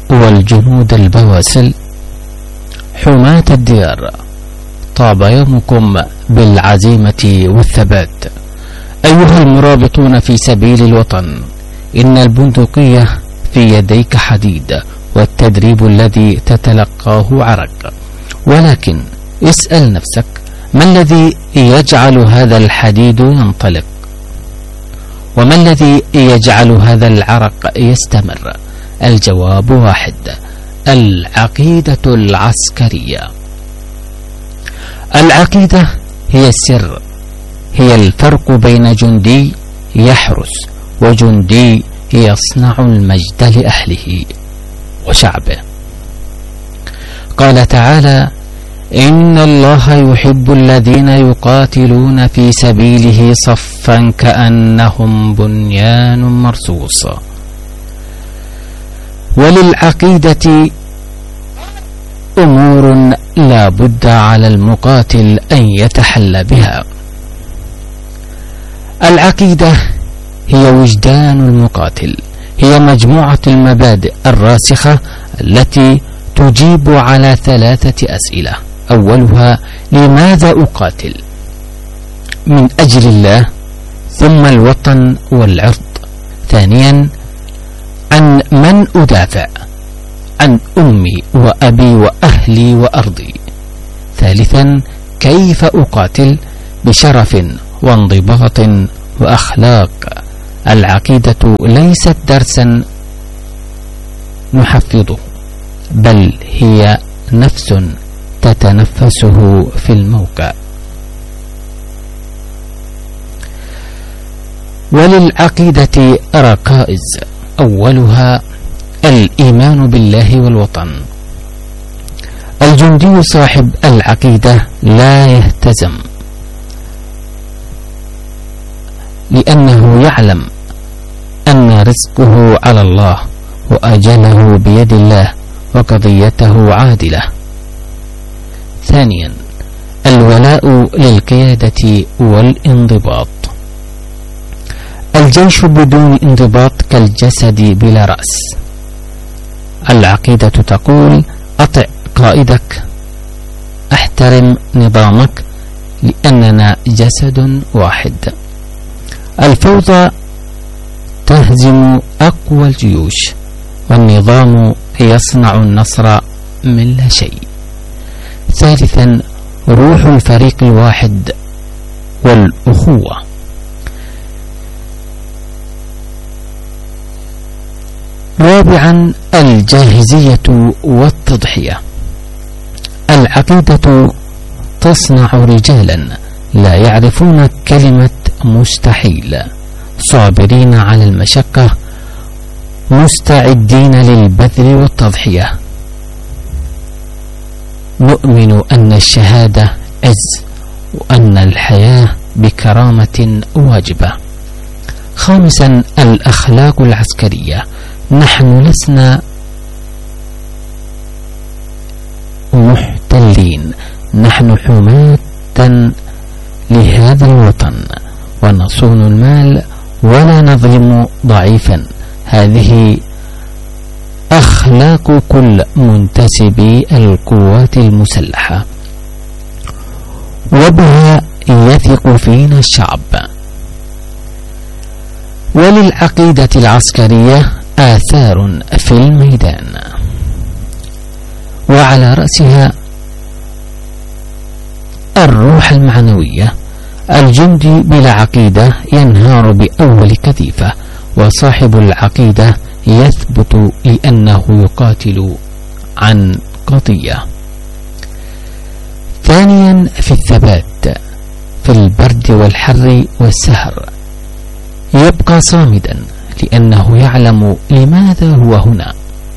والجنود البواسل، حماة الديار، طاب يومكم بالعزيمة والثبات. أيها المرابطون في سبيل الوطن، إن البندقية في يديك حديد، والتدريب الذي تتلقاه عرق، ولكن اسأل نفسك: ما الذي يجعل هذا الحديد ينطلق؟ وما الذي يجعل هذا العرق يستمر؟ الجواب واحد: العقيدة العسكرية. العقيدة هي السر، هي الفرق بين جندي يحرس وجندي يصنع المجد لأهله وشعبه. قال تعالى: إن الله يحب الذين يقاتلون في سبيله صفا كأنهم بنيان مرصوص. وللعقيدة أمور لا بد على المقاتل أن يتحلى بها. العقيدة هي وجدان المقاتل، هي مجموعة المبادئ الراسخة التي تجيب على 3 أسئلة. أولها: لماذا أقاتل؟ من أجل الله، ثم الوطن والعرض. ثانيا: عن من أدافع؟ عن أمي وأبي وأهلي وأرضي. ثالثا: كيف أقاتل؟ بشرف وانضباط وأخلاق. العقيدة ليست درسا نحفظه، بل هي نفس تتنفسه في الموقع. وللعقيدة ركائز، أولها الإيمان بالله والوطن. الجندي صاحب العقيدة لا يهتزم، لأنه يعلم أن رزقه على الله وأجله بيد الله وقضيته عادلة. ثانيا: الولاء للقيادة والانضباط. الجيش بدون انضباط كالجسد بلا رأس. العقيدة تقول: أطع قائدك، احترم نظامك، لأننا جسد واحد. الفوضى تهزم أقوى الجيوش، والنظام يصنع النصر من لا شيء. ثالثا: روح الفريق الواحد والأخوة. رابعا: الجاهزية والتضحية. العقيدة تصنع رجالا لا يعرفون كلمة مستحيل، صابرين على المشقة، مستعدين للبذل والتضحية. نؤمن أن الشهادة عز، وأن الحياة بكرامة واجبة. خامسا: الأخلاق العسكرية. نحن لسنا محتلين، نحن حماة لهذا الوطن، ونصون المال ولا نظلم ضعيفا. هذه أخلاق كل منتسبي القوات المسلحة، وبها يثق فينا الشعب. وللعقيدة العسكرية آثار في الميدان، وعلى رأسها الروح المعنوية. الجندي بلا عقيدة ينهار بأول كثيفة، وصاحب العقيدة يثبت لأنه يقاتل عن قضية. ثانيا: في الثبات، في البرد والحر والسهر يبقى صامدا، لأنه يعلم لماذا هو هنا.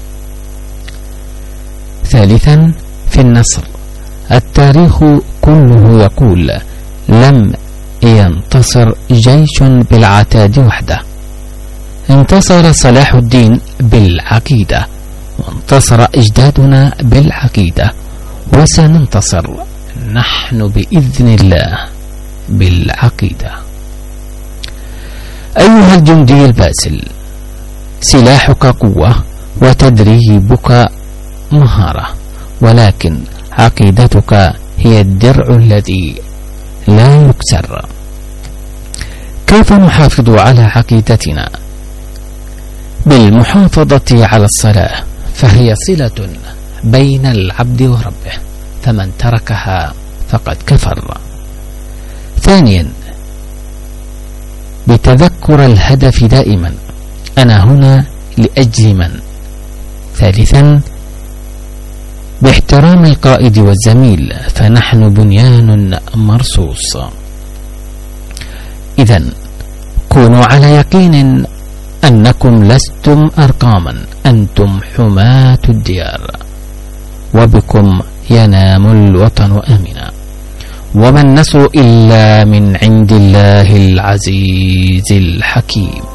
ثالثا: في النصر. التاريخ كله يقول: لم ينتصر جيش بالعتاد وحده. انتصر صلاح الدين بالعقيدة، وانتصر أجدادنا بالعقيدة، وسننتصر نحن بإذن الله بالعقيدة. أيها الجندي الباسل، سلاحك قوة، وتدريبك مهارة، ولكن عقيدتك هي الدرع الذي لا يكسر. كيف نحافظ على عقيدتنا؟ بالمحافظة على الصلاة، فهي صلة بين العبد وربه، فمن تركها فقد كفر. ثانيا، بتذكر الهدف دائما، أنا هنا لأجل من. ثالثا، باحترام القائد والزميل، فنحن بنيان مرصوص. إذن كونوا على يقين أنكم لستم أرقاما، أنتم حماة الديار، وبكم ينام الوطن آمنا، وما النصر إلا من عند الله العزيز الحكيم.